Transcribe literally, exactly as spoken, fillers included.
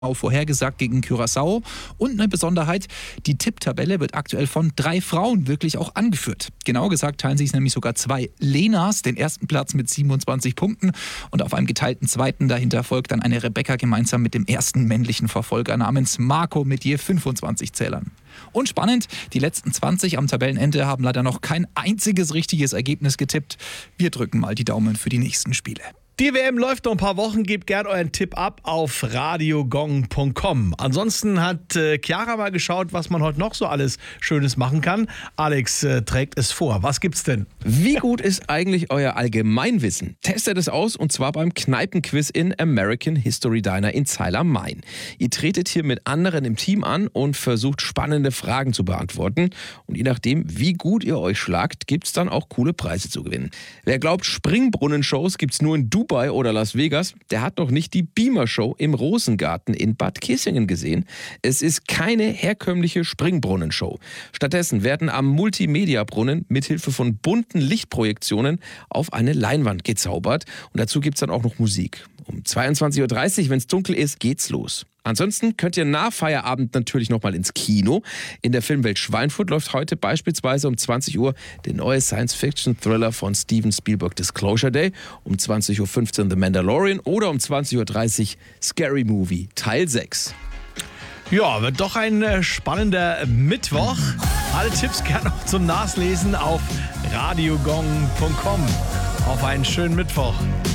vorhergesagt gegen Curaçao. Und eine Besonderheit, die Tipptabelle wird aktuell von drei Frauen wirklich auch angeführt. Genau gesagt teilen sich es nämlich sogar zwei Lenas, den ersten Platz mit siebenundzwanzig Punkten. Und auf einem geteilten zweiten dahinter folgt dann eine Rebecca gemeinsam mit dem ersten männlichen Verfolger namens Marco mit je fünfundzwanzig Zählern. Und spannend, die letzten zwanzig am Tabellenende haben leider noch kein einziges richtiges Ergebnis getippt. Wir drücken mal die Daumen für die nächsten Spiele. Die W M läuft noch ein paar Wochen. Gebt gern euren Tipp ab auf radiogong punkt com. Ansonsten hat äh, Chiara mal geschaut, was man heute noch so alles Schönes machen kann. Alex äh, trägt es vor. Was gibt's denn? Wie gut ist eigentlich euer Allgemeinwissen? Testet es aus und zwar beim Kneipenquiz in American History Diner in Zeil am Main. Ihr tretet hier mit anderen im Team an und versucht spannende Fragen zu beantworten. Und je nachdem, wie gut ihr euch schlagt, gibt's dann auch coole Preise zu gewinnen. Wer glaubt, Springbrunnen-Shows gibt's nur in Dubai oder Las Vegas, der hat noch nicht die Beamer-Show im Rosengarten in Bad Kissingen gesehen. Es ist keine herkömmliche Springbrunnen-Show. Stattdessen werden am Multimedia-Brunnen mithilfe von bunten Lichtprojektionen auf eine Leinwand gezaubert. Und dazu gibt es dann auch noch Musik. Um zweiundzwanzig Uhr dreißig, wenn es dunkel ist, geht's los. Ansonsten könnt ihr nach Feierabend natürlich nochmal ins Kino. In der Filmwelt Schweinfurt läuft heute beispielsweise um zwanzig Uhr der neue Science-Fiction-Thriller von Steven Spielberg Disclosure Day, um zwanzig Uhr fünfzehn The Mandalorian oder um zwanzig Uhr dreißig Scary Movie Teil sechs. Ja, wird doch ein äh, spannender Mittwoch. Alle Tipps gerne noch zum Nachlesen auf radiogong punkt com. Auf einen schönen Mittwoch.